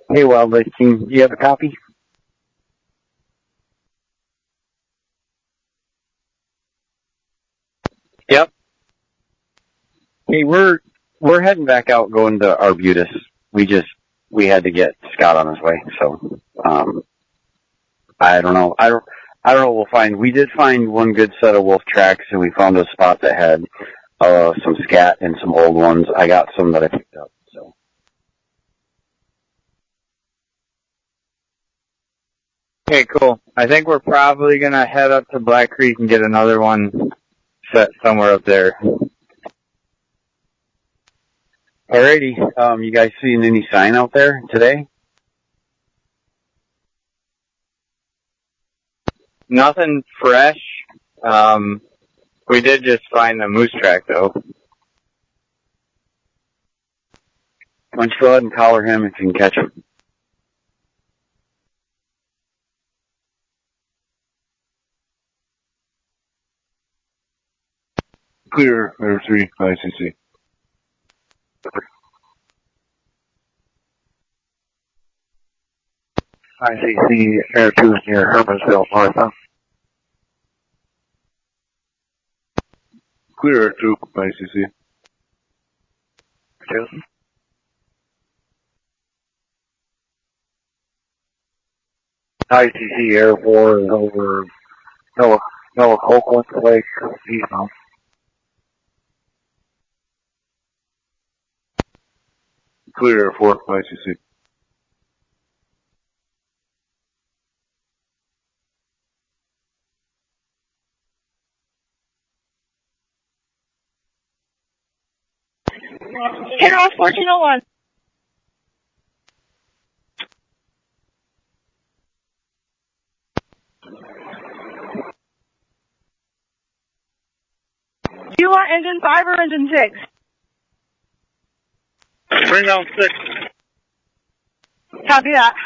Hey, Wildlife Team, do you have a copy? Yep. Hey, we're heading back out, going to Arbutus. We had to get Scott on his way, so I don't know. I don't know what we'll find. We did find one good set of wolf tracks, and we found a spot that had some scat and some old ones. I got some that I picked up. So. Okay, cool. I think we're probably gonna head up to Black Creek and get another one set somewhere up there. Alrighty. You guys seeing any sign out there today? Nothing fresh. We did just find a moose track though. Why don't you go ahead and collar him if you can catch him? Clear, Air 3, ICC. ICC, Air 2 is near Hermansville, Martha. Clear, Air 2, ICC. 2. ICC, Air 4 is over Noah Copeland Lake, eastbound. Clear, Air 4, ICC. Hit off 1401. Do you want engine 5 or engine 6? Bring down 6. Copy that.